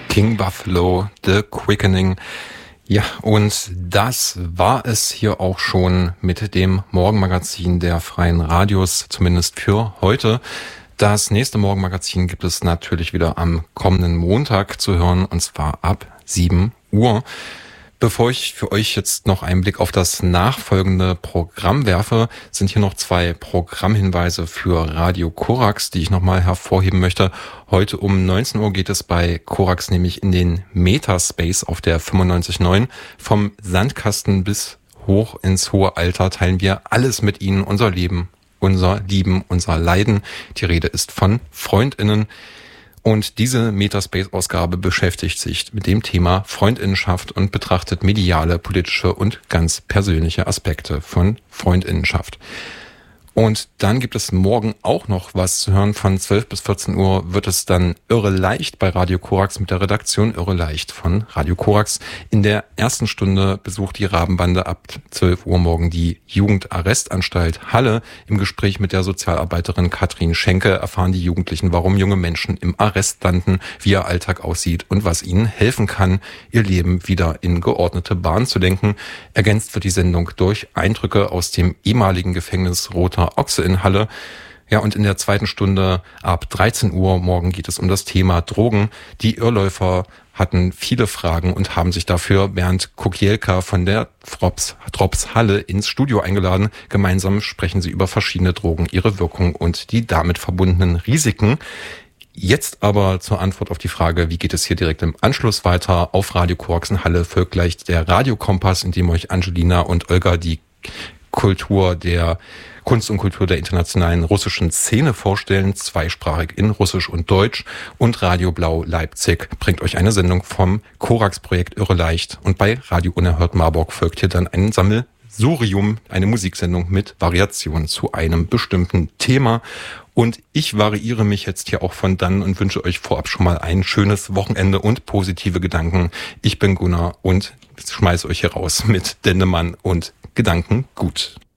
King Buffalo, The Quickening. Ja, und das war es hier auch schon mit dem Morgenmagazin der Freien Radios, zumindest für heute. Das nächste Morgenmagazin gibt es natürlich wieder am kommenden Montag zu hören, und zwar ab 7 Uhr. Bevor ich für euch jetzt noch einen Blick auf das nachfolgende Programm werfe, sind hier noch 2 Programmhinweise für Radio Korax, die ich nochmal hervorheben möchte. Heute um 19 Uhr geht es bei Korax nämlich in den Metaspace auf der 95.9. Vom Sandkasten bis hoch ins hohe Alter teilen wir alles mit Ihnen, unser Leben, unser Lieben, unser Leiden. Die Rede ist von FreundInnen. Und diese Metaspace-Ausgabe beschäftigt sich mit dem Thema Freundinnenschaft und betrachtet mediale, politische und ganz persönliche Aspekte von Freundinnenschaft. Und dann gibt es morgen auch noch was zu hören. Von 12 bis 14 Uhr wird es dann Irre Leicht bei Radio Korax mit der Redaktion Irre Leicht von Radio Korax. In der ersten Stunde besucht die Rabenbande ab 12 Uhr morgen die Jugendarrestanstalt Halle. Im Gespräch mit der Sozialarbeiterin Katrin Schenke erfahren die Jugendlichen, warum junge Menschen im Arrest landen, wie ihr Alltag aussieht und was ihnen helfen kann, ihr Leben wieder in geordnete Bahn zu lenken. Ergänzt wird die Sendung durch Eindrücke aus dem ehemaligen Gefängnis Roter Ochse in Halle. Ja, und in der zweiten Stunde ab 13 Uhr morgen geht es um das Thema Drogen. Die Irrläufer hatten viele Fragen und haben sich dafür Bernd Kokielka von der Drops Halle ins Studio eingeladen. Gemeinsam sprechen sie über verschiedene Drogen, ihre Wirkung und die damit verbundenen Risiken. Jetzt aber zur Antwort auf die Frage, wie geht es hier direkt im Anschluss weiter? Auf Radio Korax in Halle folgt gleich der Radiokompass, in dem euch Angelina und Olga die Kunst und Kultur der internationalen russischen Szene vorstellen, zweisprachig in Russisch und Deutsch. Und Radio Blau Leipzig bringt euch eine Sendung vom Korax-Projekt Irre Leicht. Und bei Radio Unerhört Marburg folgt hier dann ein Sammelsurium, eine Musiksendung mit Variationen zu einem bestimmten Thema. Und ich variiere mich jetzt hier auch von dann und wünsche euch vorab schon mal ein schönes Wochenende und positive Gedanken. Ich bin Gunnar und schmeiße euch hier raus mit Dendemann und Gedanken gut.